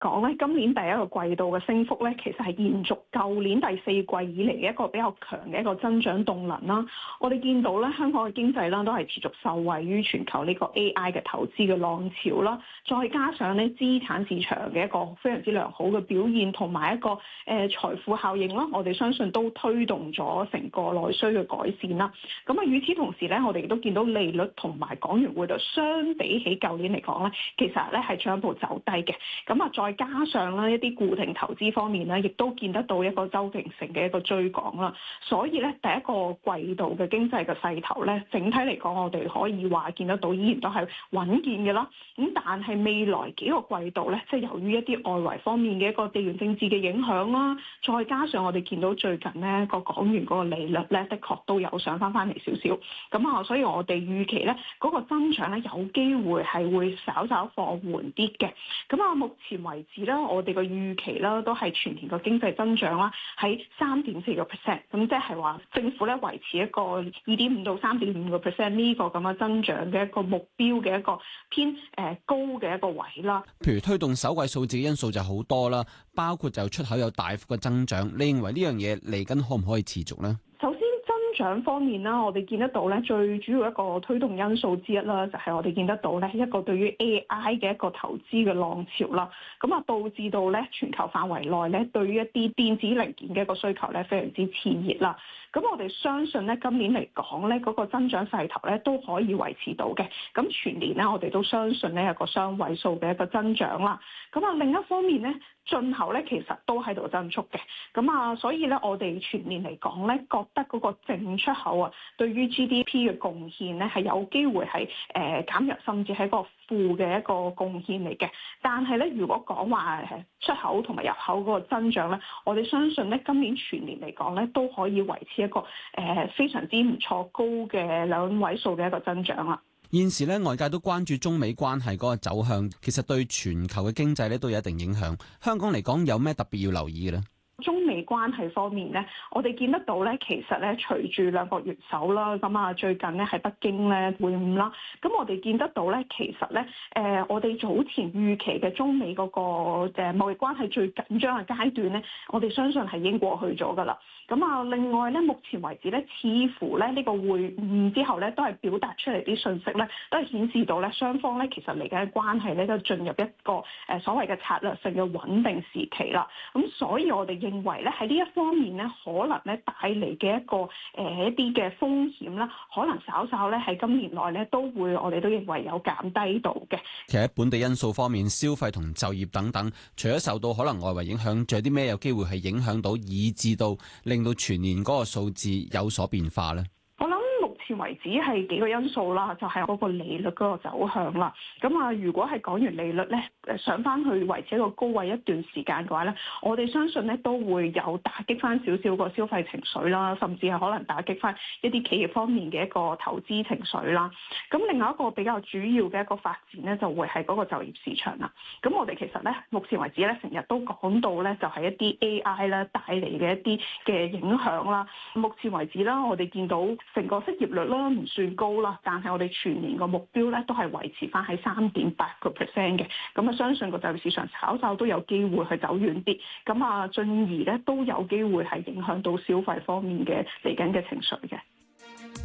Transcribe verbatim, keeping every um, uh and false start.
講咧，今年第一個季度嘅升幅咧，其實係延續舊年第四季以嚟嘅一個比較強嘅一個增長動能啦。我哋見到咧，香港嘅經濟啦都係持續受惠於全球呢個 A I 嘅投資嘅浪潮啦，再加上咧資產市場嘅一個非常之良好嘅表現，同埋一個誒、呃、財富效應啦，我哋相信都推動咗成個內需嘅改善啦。咁啊，與此同時咧，我哋亦都見到利率同埋港元匯率相比起舊年嚟講咧，其實咧係進一步走低嘅。咁啊，再加上咧一啲固定投資方面咧，亦都見得到一個周期性嘅一個追趕啦。所以咧，第一個季度嘅經濟嘅勢頭咧，整體嚟講，我哋可以話見得到依然都係穩健嘅啦。咁但係未來幾個季度咧，即係由於一啲外圍方面嘅一個地緣政治嘅影響啦，再加上我哋見到最近咧個港元嗰個利率咧，的確都有上翻翻嚟少少。咁啊，所以我哋預期咧嗰個增長咧有機會係會稍稍放緩啲嘅。咁啊，目前為止咧，我哋個預期啦都係全年個經濟增長啦喺三點四個 percent。咁即係話政府咧維持一個二點五到三點五個 percent 呢個咁嘅增長嘅一個目標嘅一個偏誒高嘅一個位啦。 譬如推動首季數字嘅因素就好多啦，包括就出口有大幅嘅增長。你認為呢樣嘢嚟緊可唔可以持續咧？ 首先增長方面啦，我哋見得到咧，最主要一個推動因素之一啦，就係我哋見得到咧一個對於 A I 嘅一個投資嘅浪潮啦。咁啊，導致到咧全球範圍內咧對於一啲電子零件嘅一個需求咧非常之熾熱啦。咁我哋相信咧今年嚟講咧嗰個增長勢頭咧都可以維持到嘅。咁全年咧我哋都相信咧有個雙位數嘅一個增長啦。咁啊，另一方面咧進口咧其實都喺度增速嘅。咁啊，所以咧我哋全年嚟講咧覺得嗰個淨出口啊對於 G D P 嘅貢獻咧係有機會係誒減弱，甚至係一個負嘅一個貢獻嚟嘅。但係咧如果講話誒出口同埋入口嗰個增長咧，我哋相信咧今年全年嚟講咧都可以維持一個誒、呃、非常之唔錯高嘅兩位數嘅一個增長啦。 現時咧外界都關注中美關係嗰個走向，其實對全球嘅經濟咧都有一定影響。香港嚟講有咩特別要留意嘅咧？ 中美關係方面咧，我哋見得到咧，其實咧隨住兩國元首啦，咁啊最近咧喺北京咧會晤啦，咁我哋見得到咧，其實咧誒、呃、我哋早前預期嘅中美嗰個誒貿易關係最緊張嘅階段咧，我哋相信係已經過去咗㗎啦。咁啊，另外咧，目前為止咧，似乎咧呢個會晤之後咧，都係表達出嚟啲信息咧，都係顯示到咧雙方咧其實嚟緊嘅關係咧都進入一個誒所謂嘅策略性嘅穩定時期啦。咁所以我哋認為咧喺呢一方面咧，可能咧帶嚟嘅一個誒、呃、一啲嘅風險啦，可能稍稍咧喺今年內咧都會我哋都認為有減低到嘅。 其實喺本地因素方面，消費同就業等等，除咗受到可能外圍影響，仲有啲咩有機會係影響到，以致到令到全年嗰個數字有所變化咧？ 我諗目前為止係幾個因素啦，就係嗰個利率嗰個走向啦。咁啊，如果係港元利率咧誒上翻去維持一個高位一段時間嘅話咧，我哋相信咧都會有打擊翻少少個消費情緒啦，甚至係可能打擊翻一啲企業方面嘅一個投資情緒啦。咁另外一個比較主要嘅一個發展咧，就會係嗰個就業市場啦。咁我哋其實咧目前為止咧成日都講到咧，就係一啲 A I 咧帶嚟嘅一啲嘅影響啦。目前為止啦，我哋見到成個失業率啦唔算高啦，但係我哋全年個目標咧都係維持翻喺三點八個 percent 嘅。咁啊，相信個就業市場稍稍都有機會去走遠啲。咁啊，進而咧都有機會係影響到消費方面嘅嚟緊嘅情緒嘅。